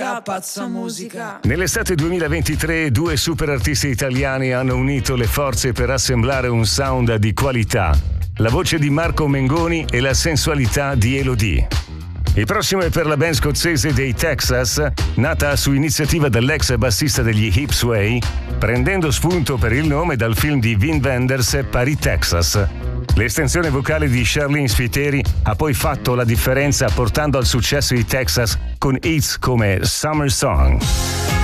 musica, pazza musica. Nell'estate 2023 due super artisti italiani hanno unito le forze per assemblare un sound di qualità. La voce di Marco Mengoni e la sensualità di Elodie. Il prossimo è per la band scozzese dei Texas, nata su iniziativa dell'ex bassista degli Hipsway, prendendo spunto per il nome dal film di Wim Wenders Paris, Texas. L'estensione vocale di Charlene Spiteri ha poi fatto la differenza portando al successo i Texas con hits come Summer Song.